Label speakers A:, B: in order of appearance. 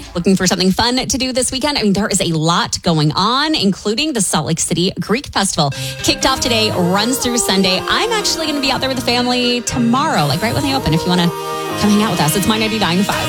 A: Looking for something fun to do this weekend? I mean, there is a lot going on, including the Salt Lake City Greek Festival. Kicked off today, runs through Sunday. I'm actually going to be out there with the family tomorrow, like right when they open, if you want to come hang out with us. It's My 99.5.